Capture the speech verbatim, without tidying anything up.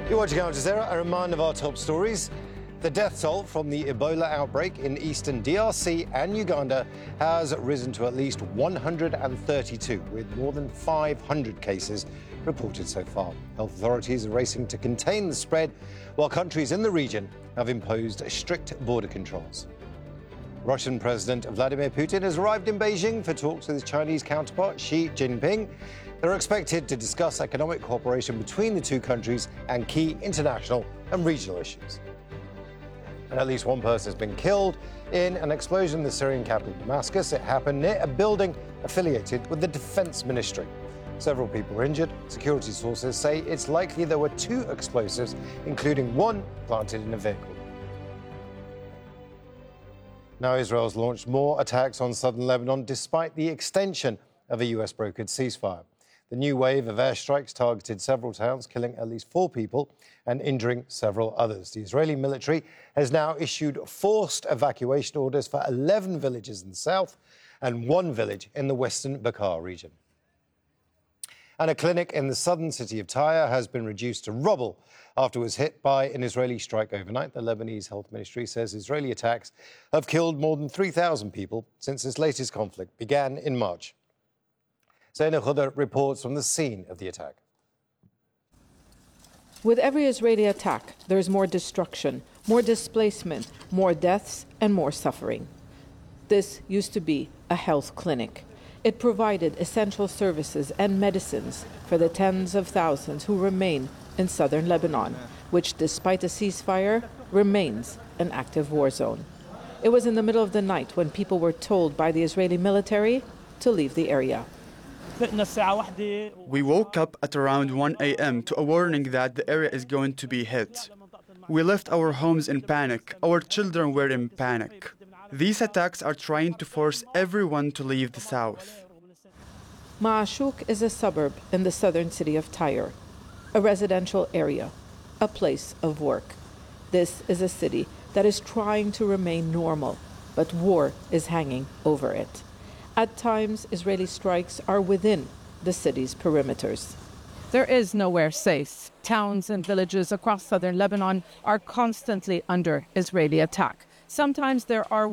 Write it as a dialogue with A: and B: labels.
A: You're watching Al Jazeera. A reminder of our top stories. The death toll from the Ebola outbreak in eastern D R C and Uganda has risen to at least one hundred thirty-two, with more than five hundred cases reported so far. Health authorities are racing to contain the spread, while countries in the region have imposed strict border controls. Russian President Vladimir Putin has arrived in Beijing for talks with his Chinese counterpart Xi Jinping. They're expected to discuss economic cooperation between the two countries and key international and regional issues. And at least one person has been killed in an explosion in the Syrian capital, Damascus. It happened near a building affiliated with the Defense Ministry. Several people were injured. Security sources say it's likely there were two explosives, including one planted in a vehicle. Now Israel's launched more attacks on southern Lebanon despite the extension of a U S brokered ceasefire. The new wave of airstrikes targeted several towns, killing at least four people and injuring several others. The Israeli military has now issued forced evacuation orders for eleven villages in the south and one village in the western Bekaa region. And a clinic in the southern city of Tyre has been reduced to rubble after it was hit by an Israeli strike overnight. The Lebanese health ministry says Israeli attacks have killed more than three thousand people since this latest conflict began in March. Zaina Khudr reports from the scene of the attack.
B: With every Israeli attack, there is more destruction, more displacement, more deaths, and more suffering. This used to be a health clinic. It provided essential services and medicines for the tens of thousands who remain in southern Lebanon, which, despite a ceasefire, remains an active war zone. It was in the middle of the night when people were told by the Israeli military to leave the area.
C: We woke up at around one a m to a warning that the area is going to be hit. We left our homes in panic. Our children were in panic. These attacks are trying to force everyone to leave the south.
B: Ma'ashuk is a suburb in the southern city of Tyre, a residential area, a place of work. This is a city that is trying to remain normal, but war is hanging over it. At times, Israeli strikes are within the city's perimeters.
D: There is nowhere safe. Towns and villages across southern Lebanon are constantly under Israeli attack. Sometimes there are